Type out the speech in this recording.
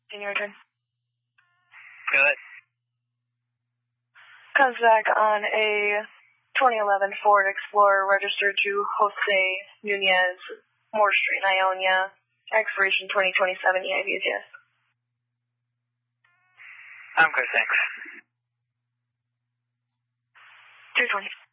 In your turn. Good. Comes back on a 2011 Ford Explorer registered to Jose Nunez, Moore Street, Ionia. Expiration 2027 EIV is yes. I'm good, thanks. 220.